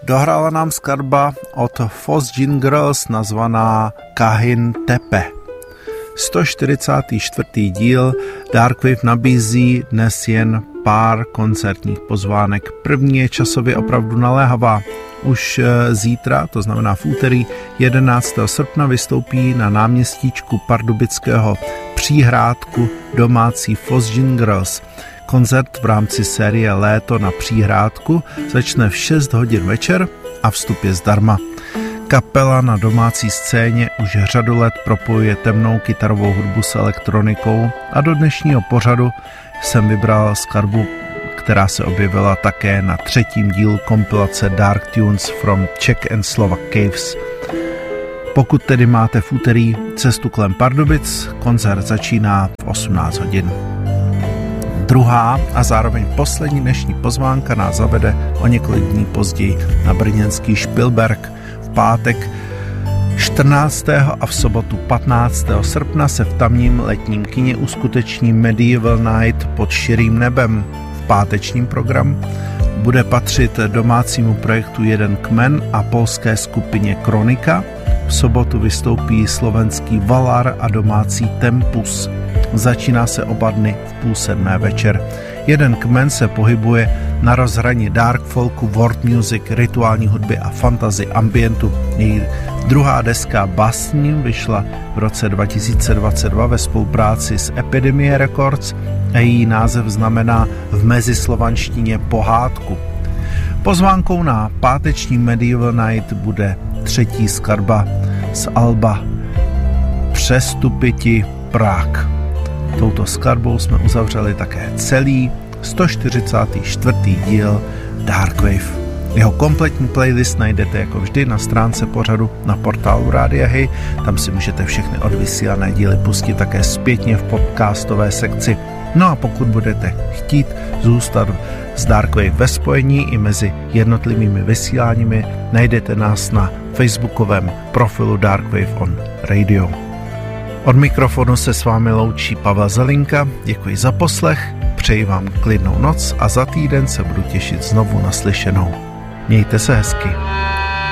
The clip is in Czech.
Dohrála nám skladba od Fosgin Girls nazvaná Kahin Tepe. 144. díl Darkwave nabízí dnes jen pár koncertních pozvánek. První je časově opravdu naléhavá. Už zítra, to znamená v úterý 11. srpna, vystoupí na náměstíčku pardubického Příhrádku domácí Fosgin Girls. Koncert v rámci série Léto na Příhrádku začne v 6 hodin večer a vstup je zdarma. Kapela na domácí scéně už řadu let propojuje temnou kytarovou hudbu s elektronikou a do dnešního pořadu jsem vybral skladbu, která se objevila také na 3. dílu kompilace Dark Tunes from Czech and Slovak Caves. Pokud tedy máte v úterý cestu kolem Pardubic, koncert začíná v 18 hodin. Druhá a zároveň poslední dnešní pozvánka nás zavede o několik dní později na brněnský Špilberk. V pátek 14. a v sobotu 15. srpna se v tamním letním kině uskuteční Medieval Night pod širým nebem. V pátečním programu bude patřit domácímu projektu Jeden kmen a polské skupině Kronika. V sobotu vystoupí slovenský Valar a domácí Tempus. Začíná se oba dny v 6:30 večer. Jeden kmen se pohybuje na rozhraní dark folku, world music, rituální hudby a fantasy ambientu. Její druhá deska Básní vyšla v roce 2022 ve spolupráci s Epidemie Records a její název znamená v mezislovanštině pohádku. Pozvánkou na páteční Medieval Night bude 3. skladba z alba Přestupiti Prague. Touto skladbou jsme uzavřeli také celý 144. díl Darkwave. Jeho kompletní playlist najdete jako vždy na stránce pořadu na portálu Rádia Hy. Tam si můžete všechny odvysílané díly pustit také zpětně v podcastové sekci. No a pokud budete chtít zůstat s Darkwave ve spojení i mezi jednotlivými vysíláními, najdete nás na facebookovém profilu Darkwave on Radio. Od mikrofonu se s vámi loučí Pavel Zelinka, děkuji za poslech, přeji vám klidnou noc a za týden se budu těšit znovu na slyšenou. Mějte se hezky.